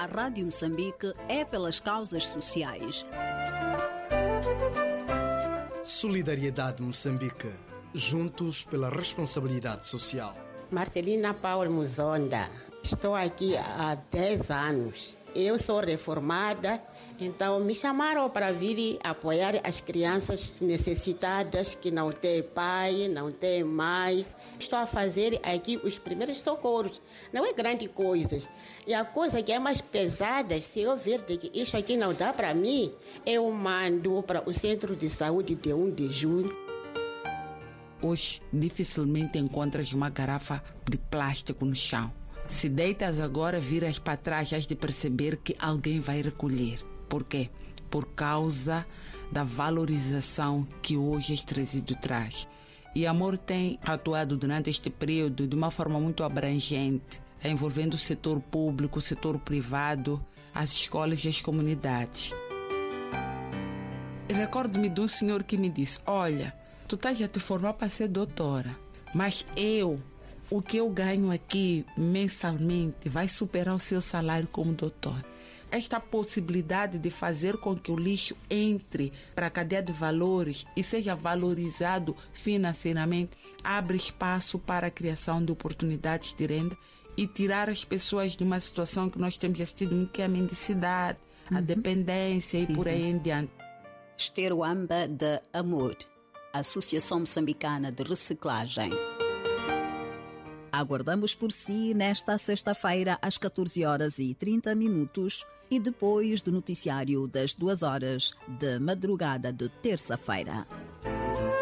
A Rádio Moçambique é pelas causas sociais. Solidariedade Moçambique. Juntos pela responsabilidade social. Marcelina Paulo Muzonda. Estou aqui há 10 anos. Eu sou reformada, então me chamaram para vir apoiar as crianças necessitadas que não têm pai, não têm mãe. Estou a fazer aqui os primeiros socorros. Não é grande coisa. E a coisa que é mais pesada, se eu ver que isso aqui não dá para mim, eu mando para o centro de saúde de 1 de julho. Hoje, dificilmente encontras uma garrafa de plástico no chão. Se deitas agora, viras para trás, has de perceber que alguém vai recolher. Por quê? Por causa da valorização que hoje este resíduo traz. E Amor tem atuado durante este período de uma forma muito abrangente, envolvendo o setor público, o setor privado, as escolas e as comunidades. Recordo-me de um senhor que me disse: olha, tu estás a te formar para ser doutora, mas o que eu ganho aqui mensalmente vai superar o seu salário como doutor. Esta possibilidade de fazer com que o lixo entre para a cadeia de valores e seja valorizado financeiramente abre espaço para a criação de oportunidades de renda e tirar as pessoas de uma situação que nós temos assistido muito, que é a mendicidade, a dependência e por aí em diante. Esteroamba de Amor, Associação Moçambicana de Reciclagem. Aguardamos por si nesta sexta-feira às 14h30 e depois do noticiário das 2 horas de madrugada de terça-feira.